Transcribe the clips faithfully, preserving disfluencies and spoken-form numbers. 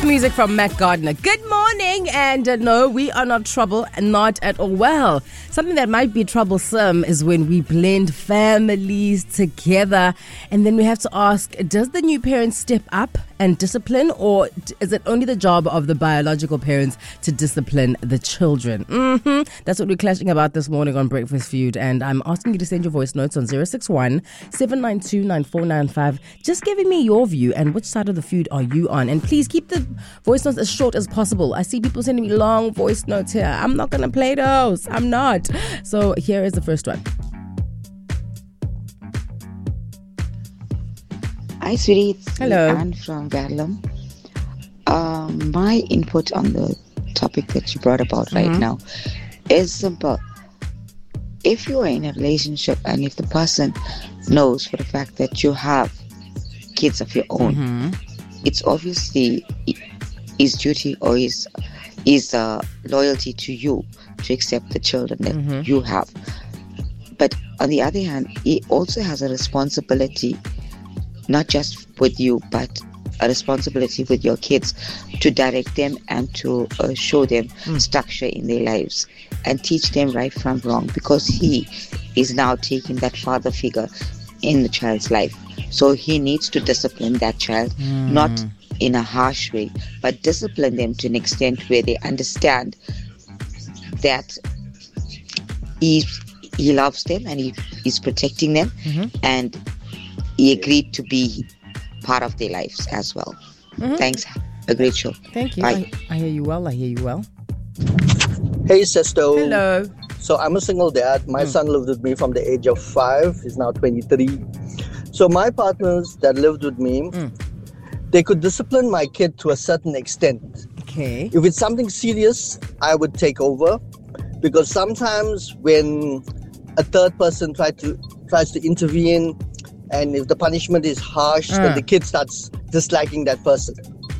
music from Mac Gardner. Good morning, and uh, no, we are not trouble, not at all. Well, something that might be troublesome is when we blend families together, and then we have to ask, does the new parent step up and discipline, or is it only the job of the biological parents to discipline the children? Mm-hmm. That's what we're clashing about this morning on Breakfast Feud, and I'm asking you to send your voice notes on zero six one, seven nine two, nine four nine five, just giving me your view and which side of the feud are you on. And please keep the voice notes as short as possible. I see people sending me long voice notes here. I'm not going to play those. I'm not. So here is the first one. Hi, sweetie. It's Hello. Anne from Garlam. Um, my input on the topic that you brought about right Mm-hmm. now is simple. If you are in a relationship and if the person knows for the fact that you have kids of your own, Mm-hmm. it's obviously his duty or his, his uh, loyalty to you to accept the children that Mm-hmm. you have. But on the other hand, he also has a responsibility, not just with you, but a responsibility with your kids to direct them and to uh, show them Mm. structure in their lives and teach them right from wrong, because he is now taking that father figure in the child's life. So he needs to discipline that child, Mm. not in a harsh way, but discipline them to an extent where they understand that he, he loves them and he is protecting them, Mm-hmm. and he agreed to be part of their lives as well. Mm-hmm. Thanks. A great show. Thank you. Bye. I, I hear you well. I hear you well. Hey, Sesto. Hello. So I'm a single dad. My Mm. son lived with me from the age of five. He's now twenty-three. So my partners that lived with me, Mm. they could discipline my kid to a certain extent. Okay. If it's something serious, I would take over, because sometimes when a third person try to tries to intervene, and if the punishment is harsh, Mm. then the kid starts disliking that person.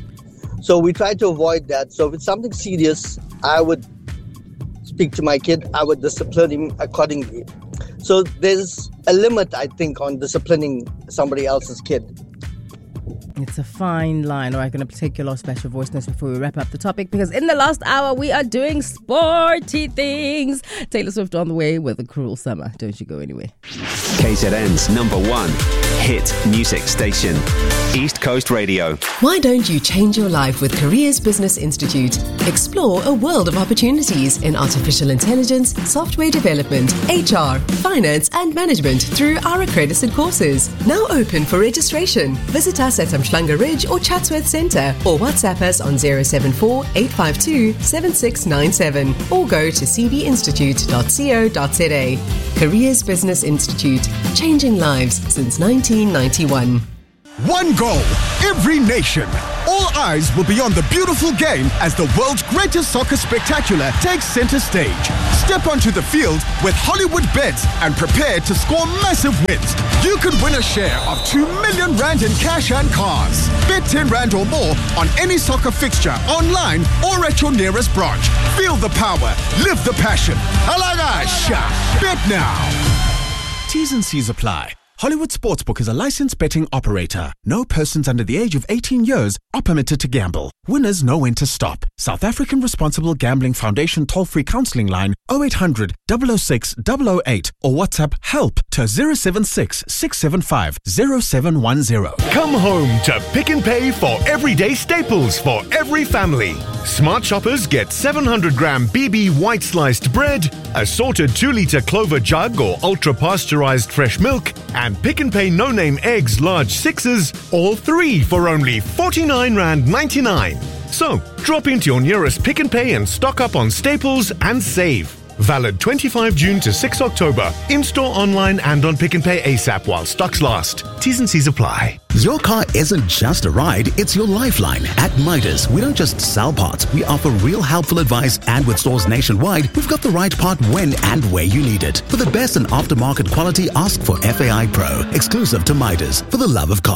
So we try to avoid that. So if it's something serious, I would speak to my kid, I would discipline him accordingly. So there's a limit, I think, on disciplining somebody else's kid. It's a fine line. All right, going to take your last special voice notes before we wrap up the topic, because in the last hour we are doing sporty things. Taylor Swift on the way with A Cruel Summer. Don't you go anywhere. K Z N's number one hit music station, East Coast Radio. Why don't you change your life with Careers Business Institute? Explore a world of opportunities in artificial intelligence, software development, H R, finance and management through our accredited courses. Now open for registration. Visit us at Umhlanga Ridge or Chatsworth Centre, or WhatsApp us on zero seven four, eight five two, seven six nine seven, or go to c b institute dot co dot z a. Careers Business Institute, changing lives since nineteen ninety-one. One goal, every nation. All eyes will be on the beautiful game as the world's greatest soccer spectacular takes center stage. Step onto the field with Hollywood Bets and prepare to score massive wins. You could win a share of two million rand in cash and cars. Bet ten rand or more on any soccer fixture, online or at your nearest branch. Feel the power, live the passion. Alagasha, bet now. T's and C's apply. Hollywood Sportsbook is a licensed betting operator. No persons under the age of eighteen years are permitted to gamble. Winners know when to stop. South African Responsible Gambling Foundation toll-free counselling line oh eight hundred, double oh six, double oh eight or WhatsApp help to zero seven six, six seven five, zero seven one zero. Come home to Pick and Pay for everyday staples for every family. Smart shoppers get seven hundred gram B B white sliced bread, assorted two litre Clover jug or ultra pasteurized fresh milk, and Pick and Pay no-name eggs large sixes, all three for only forty-nine rand ninety-nine. So, drop into your nearest Pick and Pay and stock up on staples and save. Valid twenty-fifth of June to sixth of October. In-store, online and on Pick and Pay ASAP while stocks last. T's and C's apply. Your car isn't just a ride, it's your lifeline. At Midas, we don't just sell parts, we offer real helpful advice, and with stores nationwide, we've got the right part when and where you need it. For the best in aftermarket quality, ask for F A I Pro, exclusive to Midas, for the love of cars.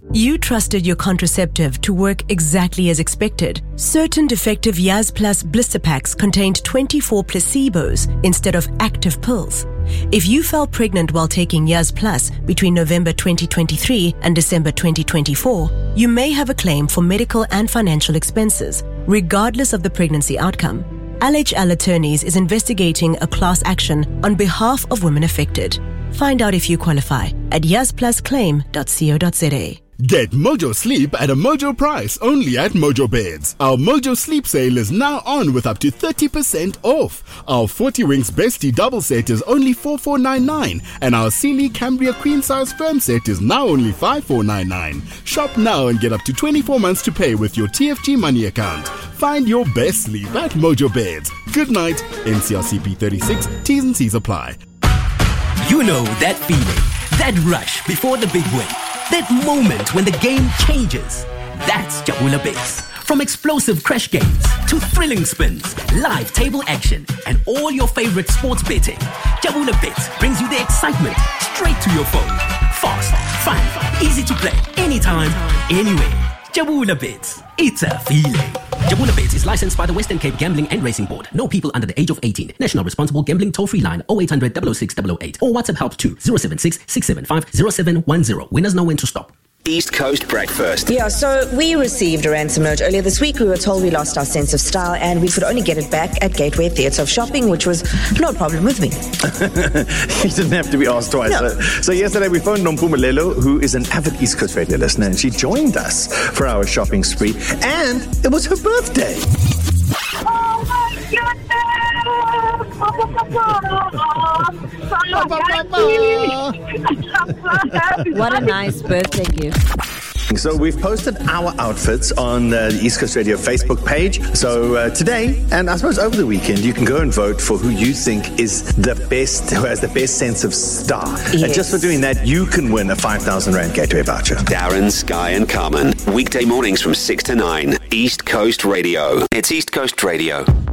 You trusted your contraceptive to work exactly as expected. Certain defective Yaz Plus blister packs contained twenty-four placebos instead of active pills. If you fell pregnant while taking Yaz Plus between November twenty twenty-three and December twenty twenty-four, you may have a claim for medical and financial expenses, regardless of the pregnancy outcome. L H L Attorneys is investigating a class action on behalf of women affected. Find out if you qualify at yaz plus claim dot co dot za. Get Mojo Sleep at a Mojo price only at Mojo Beds. Our Mojo Sleep sale is now on with up to thirty percent off. Our forty Winks Bestie double set is only four thousand four hundred ninety-nine and our Sealy Cambria Queen Size Firm set is now only five thousand four hundred ninety-nine. Shop now and get up to twenty-four months to pay with your T F G money account. Find your best sleep at Mojo Beds. Good night. N C R C P thirty-six. T's and C's apply. You know that feeling, that rush before the big win. That moment when the game changes. That's Jabula Bits. From explosive crash games to thrilling spins, live table action, and all your favorite sports betting, Jabula Bits brings you the excitement straight to your phone. Fast, fun, easy to play, anytime, anywhere. Jabula Bits. It's a feeling. Jabula Bits is licensed by the Western Cape Gambling and Racing Board. No people under the age of eighteen. National Responsible Gambling Toll-Free line oh eight hundred, double oh six, double oh eight or WhatsApp help to zero seven six, six seven five, zero seven one zero. Winners know when to stop. East Coast Breakfast. Yeah, so we received a ransom note earlier this week. We were told we lost our sense of style and we could only get it back at Gateway Theatre of Shopping, which was no problem with me. You didn't have to be asked twice. No. So, so yesterday we phoned Nompumelelo, who is an avid East Coast radio listener, and she joined us for our shopping spree, and it was her birthday. Oh my goodness! What a nice birthday gift. So we've posted our outfits on uh, the East Coast Radio Facebook page. So uh, today, and I suppose over the weekend, you can go and vote for who you think is the best, who has the best sense of style. Yes. And just for doing that, you can win a five thousand Rand Gateway voucher. Darren, Sky and Carmen. Weekday mornings from six to nine. East Coast Radio. It's East Coast Radio.